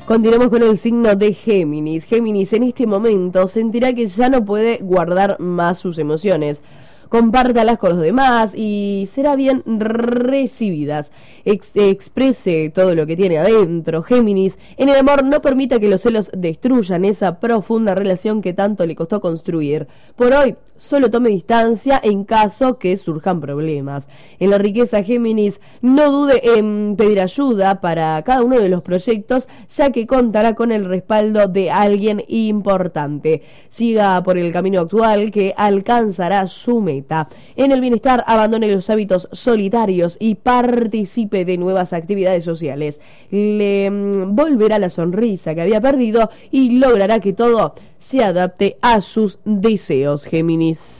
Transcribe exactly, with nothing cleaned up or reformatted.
Continuamos con el signo de Géminis. Géminis en este momento sentirá que ya no puede guardar más sus emociones. Compártalas con los demás y será bien recibidas. Ex exprese todo lo que tiene adentro. Géminis, en el amor no permita que los celos destruyan esa profunda relación que tanto le costó construir. Por hoy, solo tome distancia en caso que surjan problemas. En la riqueza, Géminis, no dude en pedir ayuda para cada uno de los proyectos, ya que contará con el respaldo de alguien importante. Siga por el camino actual que alcanzará su meta. En el bienestar, abandone los hábitos solitarios y participe de nuevas actividades sociales. Le mm, volverá la sonrisa que había perdido y logrará que todo se adapte a sus deseos, Géminis.